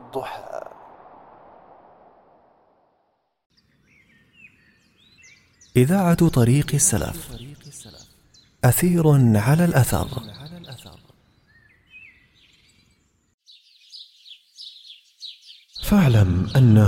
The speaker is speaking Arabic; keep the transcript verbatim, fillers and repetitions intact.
والضحى. إذاعة طريق السلف، أثير على الأثر. فاعلم أنه